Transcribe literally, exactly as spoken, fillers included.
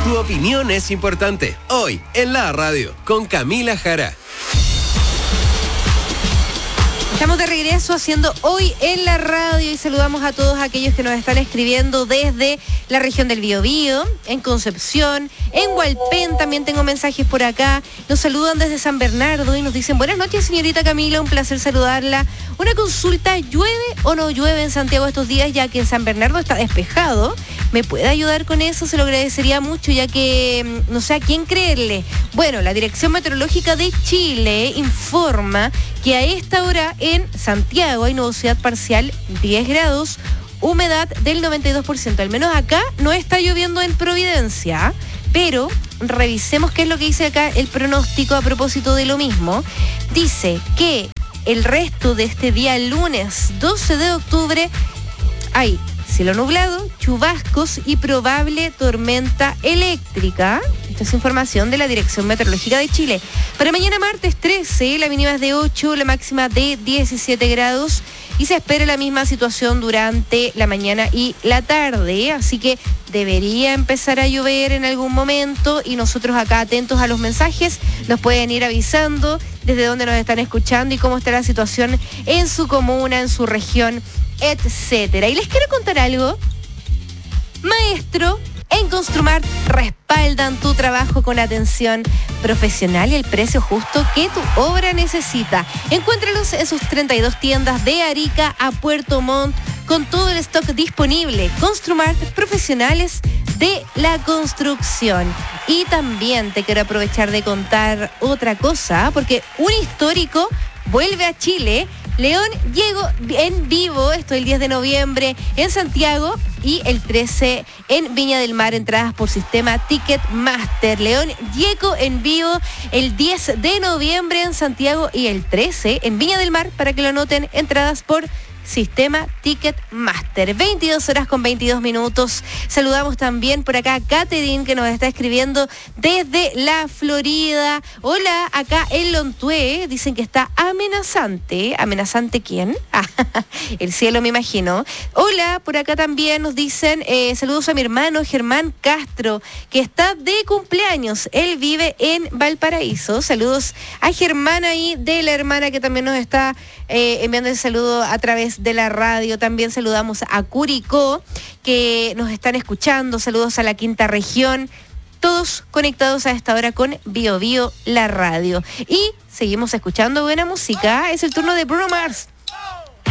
Tu opinión es importante. Hoy, en la radio, con Camila Jara. Estamos de regreso haciendo Hoy en la Radio y saludamos a todos aquellos que nos están escribiendo desde la región del Biobío, en Concepción, en Hualpén, también tengo mensajes por acá. Nos saludan desde San Bernardo y nos dicen: buenas noches, señorita Camila, un placer saludarla. Una consulta: ¿llueve o no llueve en Santiago estos días, ya que en San Bernardo está despejado? ¿Me puede ayudar con eso? Se lo agradecería mucho, ya que no sé a quién creerle. Bueno, la Dirección Meteorológica de Chile informa que a esta hora en Santiago hay nubosidad parcial diez grados, humedad del noventa y dos por ciento. Al menos acá no está lloviendo en Providencia, pero revisemos qué es lo que dice acá el pronóstico a propósito de lo mismo. Dice que el resto de este día, lunes doce de octubre, hay cielo nublado, chubascos y probable tormenta eléctrica. Esta es información de la Dirección Meteorológica de Chile. Para mañana martes trece, la mínima es de ocho, la máxima de diecisiete grados y se espera la misma situación durante la mañana y la tarde, así que debería empezar a llover en algún momento y nosotros acá atentos a los mensajes, nos pueden ir avisando desde dónde nos están escuchando y cómo está la situación en su comuna, en su región, etcétera. Y les quiero contar algo. Maestro, en Construmart respaldan tu trabajo con atención profesional y el precio justo que tu obra necesita. Encuéntralos en sus treinta y dos tiendas de Arica a Puerto Montt con todo el stock disponible. Construmart, profesionales de la construcción. Y también te quiero aprovechar de contar otra cosa, porque un histórico vuelve a Chile. León Gieco en vivo, esto el diez de noviembre en Santiago y el trece en Viña del Mar, entradas por sistema Ticketmaster. León Gieco en vivo el diez de noviembre en Santiago y el trece en Viña del Mar, para que lo anoten, entradas por sistema Ticketmaster. veintidós horas con veintidós minutos. Saludamos también por acá a Catherine, que nos está escribiendo desde la Florida. Hola, acá en Lontué dicen que está amenazante. ¿Amenazante quién? Ah, el cielo, me imagino. Hola, por acá también nos dicen eh, saludos a mi hermano Germán Castro, que está de cumpleaños. Él vive en Valparaíso. Saludos a Germán ahí, de la hermana, que también nos está eh, enviando el saludo a través de la radio. También saludamos a Curicó, que nos están escuchando. Saludos a la quinta región, todos conectados a esta hora con Bio Bio, la radio. Y seguimos escuchando buena música. Es el turno de Bruno Mars.